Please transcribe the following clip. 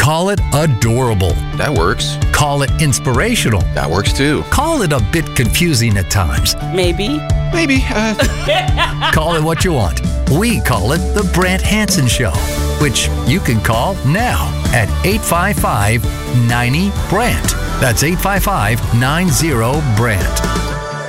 Call it adorable. That works. Call it inspirational. That works too. Call it a bit confusing at times. Maybe. Call it what you want. We call it The Brant Hansen Show, which you can call now at 855-90-BRANT. That's 855-90-BRANT.